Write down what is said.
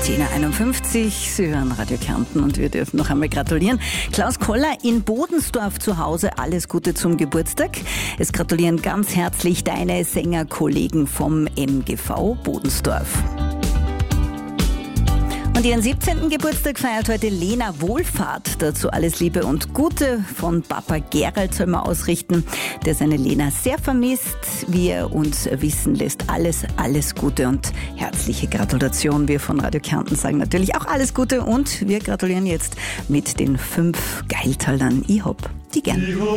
10.51 Sie hören Radio Kärnten und wir dürfen noch einmal gratulieren. Klaus Koller in Bodensdorf zu Hause, alles Gute zum Geburtstag. Es gratulieren ganz herzlich deine Sängerkollegen vom MGV Bodensdorf. Und ihren 17. Geburtstag feiert heute Lena Wohlfahrt. Dazu alles Liebe und Gute von Papa Gerald soll man ausrichten, der seine Lena sehr vermisst, wie er uns wissen lässt. Alles Gute und herzliche Gratulation. Wir von Radio Kärnten sagen natürlich auch alles Gute und wir gratulieren jetzt mit den 5 Geiltalern. Ich hab die gern.